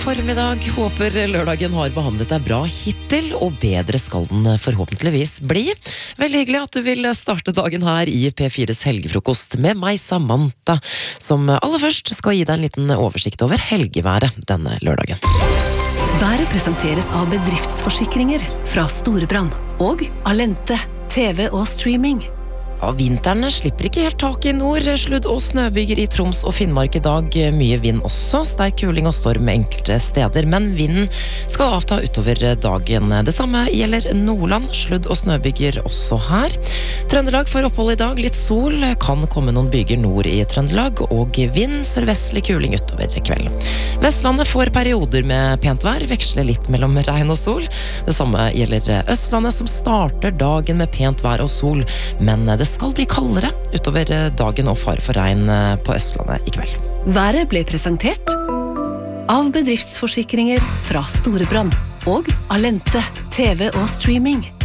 Formiddag, håper lørdagen har behandlet deg bra hittil, og bedre skal den forhåpentligvis bli. Veldig hyggelig at du vil starte dagen her i P4s helgefrokost med meg, Samantha, som aller først skal gi deg en liten oversikt over helgeværet denne lørdagen. Været presenteres av bedriftsforsikringer fra Storebrand og Alente, TV og streaming. Ja, vinteren slipper ikke helt tak i nord. Sludd- og snøbyger i Troms og Finnmark i dag. Mye vind også. Sterk kuling og storm enkelte steder. Men vinden skal avta utover dagen. Det samme gjelder Nordland. Sludd- og snøbyger også her. Trøndelag får opphold i dag. Litt sol. Kan komme noen byger nord i Trøndelag. Og vind, sørvestlig kuling utover kvelden. Vestlandet får perioder med pent vær. Veksler litt mellom regn og sol. Det samme gjelder Østlandet, som starter dagen med pent vær og sol. Men det skal bli kaldere utover dagen og fare for regn på Østlandet i kveld. Været ble presentert av bedriftsforsikringer fra Storebrand og Alente, TV og streaming.